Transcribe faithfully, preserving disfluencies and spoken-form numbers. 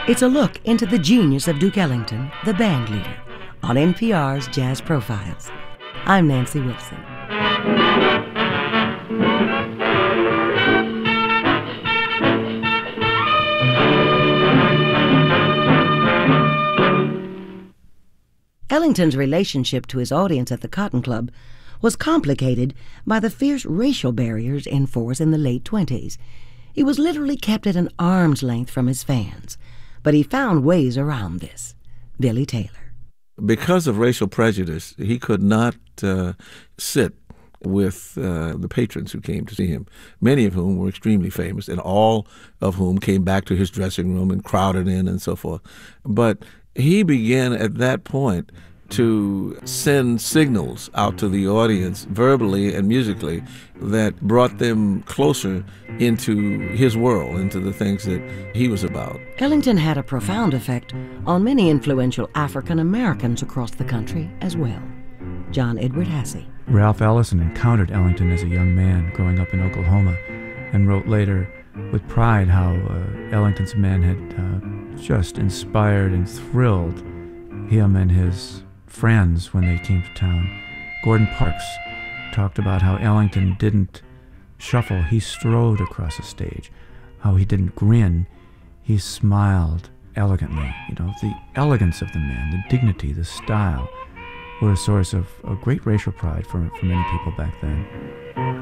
It's a look into the genius of Duke Ellington, the band leader, on N P R's Jazz Profiles. I'm Nancy Wilson. Ellington's relationship to his audience at the Cotton Club was complicated by the fierce racial barriers in force in the late twenties. He was literally kept at an arm's length from his fans, but he found ways around this. Billy Taylor. Because of racial prejudice, he could not uh, sit with uh, the patrons who came to see him, many of whom were extremely famous, and all of whom came back to his dressing room and crowded in and so forth. But he began at that point to send signals out to the audience verbally and musically that brought them closer into his world, into the things that he was about. Ellington had a profound effect on many influential African Americans across the country as well. John Edward Hassey. Ralph Ellison encountered Ellington as a young man growing up in Oklahoma and wrote later with pride how uh, Ellington's men had uh, just inspired and thrilled him and his friends when they came to town. Gordon Parks talked about how Ellington didn't shuffle, he strode across the stage, how he didn't grin, he smiled elegantly. You know, the elegance of the man, the dignity, the style were a source of, of great racial pride for, for many people back then.